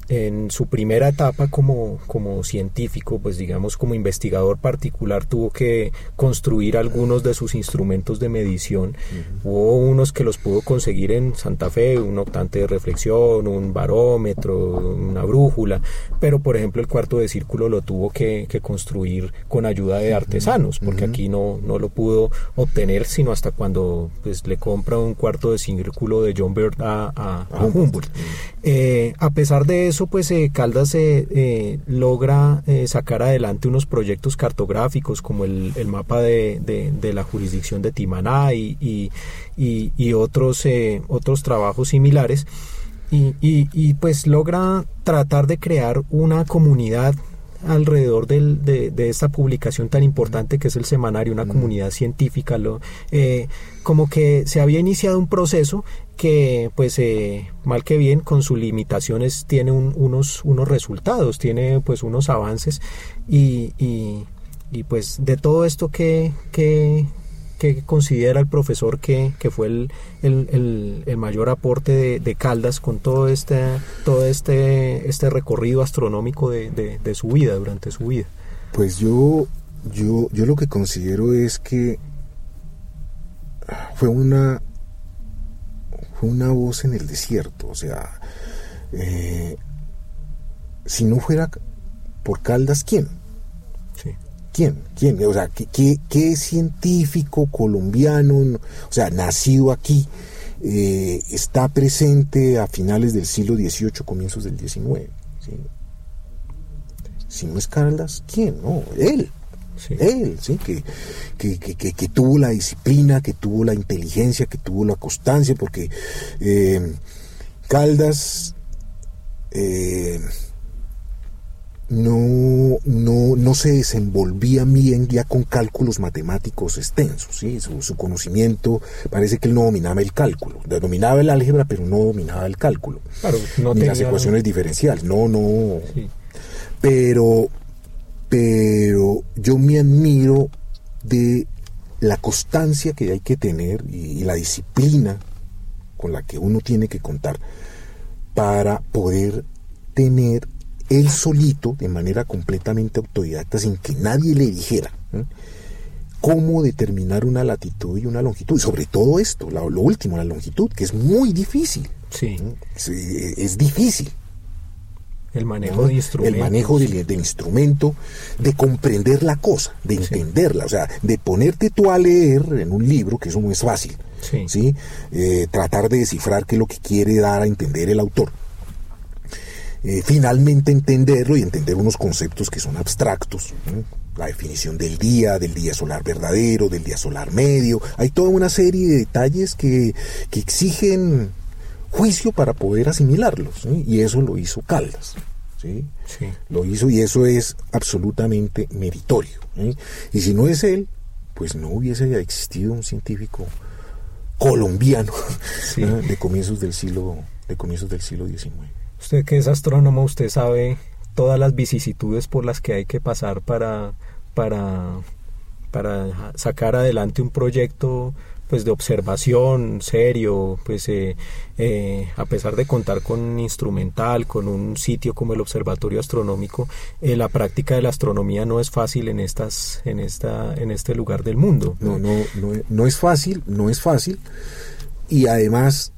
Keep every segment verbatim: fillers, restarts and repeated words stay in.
en su primera etapa como, como científico, pues digamos como investigador particular, tuvo que construir algunos de sus instrumentos de medición. Uh-huh. Hubo unos que los pudo conseguir en Santa Fe, un octante de reflexión, un barómetro, una brújula, pero por ejemplo el cuarto de círculo lo tuvo que, que construir con ayuda de artesanos, porque uh-huh. aquí no, no lo pudo obtener sino hasta cuando pues le compra un cuarto de círculo de John Bird a, a, a Humboldt. Uh-huh. Eh, a pesar de eso, pues eh, Caldas eh, eh, logra eh, sacar adelante unos proyectos cartográficos como el, el mapa de, de, de la jurisdicción de Timaná y, y, y, y otros, eh, otros trabajos similares y, y, y pues logra tratar de crear una comunidad alrededor del, de, de esta publicación tan importante que es el semanario, una mm. comunidad científica. Lo, eh, como que se había iniciado un proceso que pues eh, mal que bien con sus limitaciones tiene un, unos, unos resultados, tiene pues unos avances y, y, y pues de todo esto que, que, que considera el profesor que, que fue el, el, el, el mayor aporte de, de Caldas con todo este, todo este, este recorrido astronómico de, de, de su vida, durante su vida. Pues yo, yo, yo lo que considero es que fue una fue una voz en el desierto, o sea, eh, si no fuera por Caldas, ¿quién? Sí. ¿Quién? ¿Quién? O sea, ¿qué, qué, qué científico colombiano, o sea, nacido aquí, eh, está presente a finales del siglo dieciocho, comienzos del diecinueve? ¿Sí? Si no es Caldas, ¿quién? No, él. Sí. Él, sí, que, que, que, que, que tuvo la disciplina, que tuvo la inteligencia, que tuvo la constancia, porque eh, Caldas eh, no, no, no se desenvolvía bien ya con cálculos matemáticos extensos, ¿sí? Su, su conocimiento, parece que él no dominaba el cálculo, dominaba el álgebra, pero no dominaba el cálculo, claro, no ni tenía... las ecuaciones diferenciales, no, no, sí. pero... pero yo me admiro de la constancia que hay que tener y, y la disciplina con la que uno tiene que contar para poder tener él solito, de manera completamente autodidacta, sin que nadie le dijera ¿eh? cómo determinar una latitud y una longitud, y sobre todo esto, lo, lo último, la longitud, que es muy difícil. Sí. ¿eh? es, es difícil. El manejo ¿no? de instrumentos. El manejo del, del instrumento, de comprender la cosa, de entenderla, sí. O sea, de ponerte tú a leer en un libro, que eso no es fácil, sí. ¿sí? Eh, tratar de descifrar qué es lo que quiere dar a entender el autor. Eh, finalmente entenderlo y entender unos conceptos que son abstractos, ¿no? La definición del día, del día solar verdadero, del día solar medio. Hay toda una serie de detalles que, que exigen juicio para poder asimilarlos, ¿sí? Y eso lo hizo Caldas, ¿sí? Sí. Lo hizo, y eso es absolutamente meritorio, ¿sí? Y si no es él, pues no hubiese existido un científico colombiano, sí. ¿no? de comienzos del siglo de comienzos del siglo diecinueve. Usted que es astrónomo, usted sabe todas las vicisitudes por las que hay que pasar para para para sacar adelante un proyecto pues de observación serio, pues eh, eh, a pesar de contar con un instrumental, con un sitio como el Observatorio Astronómico, eh, la práctica de la astronomía no es fácil en estas, en esta, en este lugar del mundo. No, no, no, no es fácil, no es fácil, y además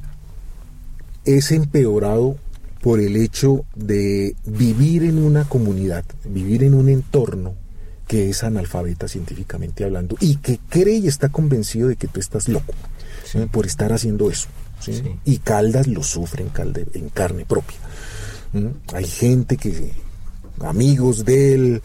es empeorado por el hecho de vivir en una comunidad, vivir en un entorno que es analfabeta científicamente hablando y que cree y está convencido de que tú estás loco, sí. ¿eh? por estar haciendo eso, ¿sí? Sí. Y Caldas lo sufre en, calde, en carne propia. ¿Mm? Hay gente que, amigos de él,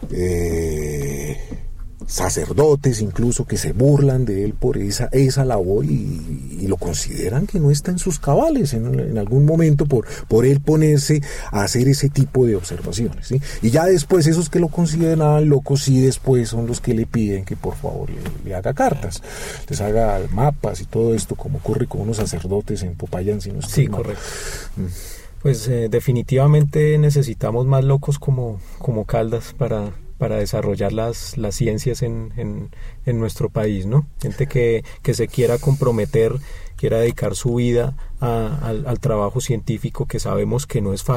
eh, sacerdotes incluso, que se burlan de él por esa, esa labor y, y lo consideran que no está en sus cabales en, en algún momento por, por él ponerse a hacer ese tipo de observaciones, ¿sí? Y ya después esos que lo consideran locos, sí, después son los que le piden que por favor le, le haga cartas, les haga mapas y todo esto, como ocurre con unos sacerdotes en Popayán, si no estoy Sí, mal. correcto. Mm. Pues eh, definitivamente necesitamos más locos como, como Caldas para... para desarrollar las, las ciencias en, en, en nuestro país, ¿no? Gente que, que se quiera comprometer, quiera dedicar su vida a, al, al trabajo científico, que sabemos que no es fácil.